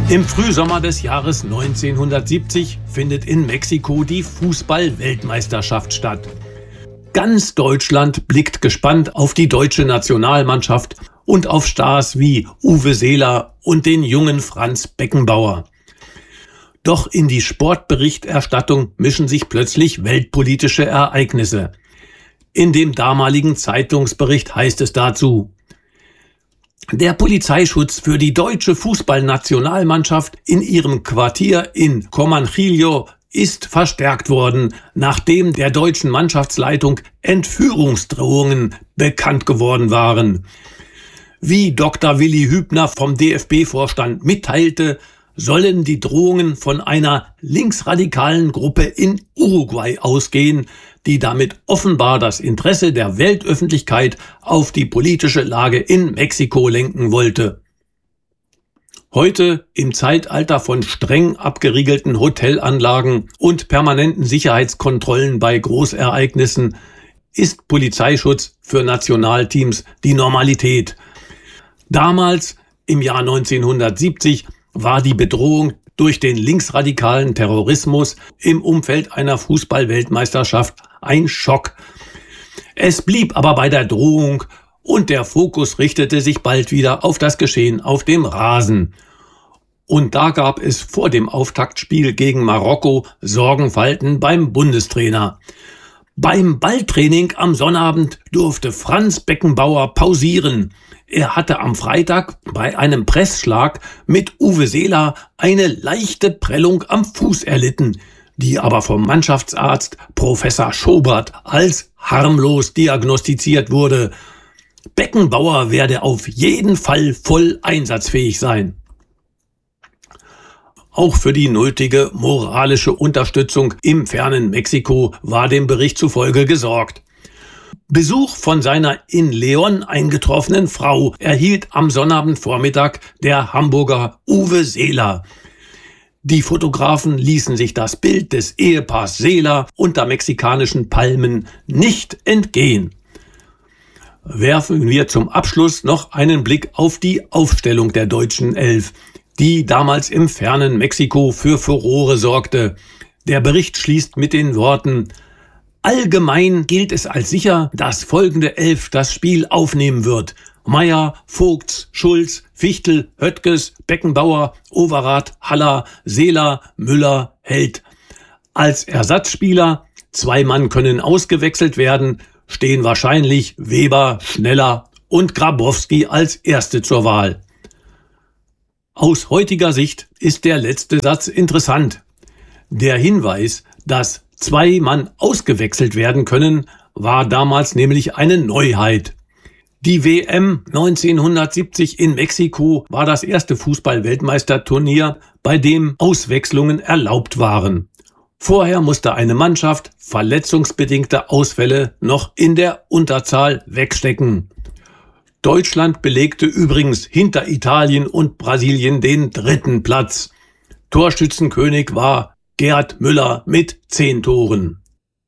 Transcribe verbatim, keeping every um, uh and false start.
Im Frühsommer des Jahres neunzehnhundertsiebzig findet in Mexiko die Fußball-Weltmeisterschaft statt. Ganz Deutschland blickt gespannt auf die deutsche Nationalmannschaft und auf Stars wie Uwe Seeler und den jungen Franz Beckenbauer. Doch in die Sportberichterstattung mischen sich plötzlich weltpolitische Ereignisse. In dem damaligen Zeitungsbericht heißt es dazu: Der Polizeischutz für die deutsche Fußballnationalmannschaft in ihrem Quartier in Comanchillo ist verstärkt worden, nachdem der deutschen Mannschaftsleitung Entführungsdrohungen bekannt geworden waren. Wie Doktor Willi Hübner vom D F B-Vorstand mitteilte, sollen die Drohungen von einer linksradikalen Gruppe in Uruguay ausgehen, die damit offenbar das Interesse der Weltöffentlichkeit auf die politische Lage in Mexiko lenken wollte. Heute, im Zeitalter von streng abgeriegelten Hotelanlagen und permanenten Sicherheitskontrollen bei Großereignissen, ist Polizeischutz für Nationalteams die Normalität. Damals, im Jahr neunzehnhundertsiebzig, war die Bedrohung durch den linksradikalen Terrorismus im Umfeld einer Fußball-Weltmeisterschaft ein Schock. Es blieb aber bei der Drohung und der Fokus richtete sich bald wieder auf das Geschehen auf dem Rasen. Und da gab es vor dem Auftaktspiel gegen Marokko Sorgenfalten beim Bundestrainer. Beim Balltraining am Sonnabend durfte Franz Beckenbauer pausieren. Er hatte am Freitag bei einem Pressschlag mit Uwe Seeler eine leichte Prellung am Fuß erlitten, die aber vom Mannschaftsarzt Professor Schobert als harmlos diagnostiziert wurde. Beckenbauer werde auf jeden Fall voll einsatzfähig sein. Auch für die nötige moralische Unterstützung im fernen Mexiko war dem Bericht zufolge gesorgt. Besuch von seiner in León eingetroffenen Frau erhielt am Sonnabendvormittag der Hamburger Uwe Seeler. Die Fotografen ließen sich das Bild des Ehepaars Seeler unter mexikanischen Palmen nicht entgehen. Werfen wir zum Abschluss noch einen Blick auf die Aufstellung der deutschen Elf, die damals im fernen Mexiko für Furore sorgte. Der Bericht schließt mit den Worten: Allgemein gilt es als sicher, dass folgende Elf das Spiel aufnehmen wird: Meyer, Vogts, Schulz, Fichtel, Höttges, Beckenbauer, Overath, Haller, Seeler, Müller, Held. Als Ersatzspieler, zwei Mann können ausgewechselt werden, stehen wahrscheinlich Weber, Schneller und Grabowski als Erste zur Wahl. Aus heutiger Sicht ist der letzte Satz interessant. Der Hinweis, dass zwei Mann ausgewechselt werden können, war damals nämlich eine Neuheit. Die W M neunzehnhundertsiebzig in Mexiko war das erste Fußball-Weltmeisterturnier, bei dem Auswechslungen erlaubt waren. Vorher musste eine Mannschaft verletzungsbedingte Ausfälle noch in der Unterzahl wegstecken. Deutschland belegte übrigens hinter Italien und Brasilien den dritten Platz. Torschützenkönig war Gerd Müller mit zehn Toren.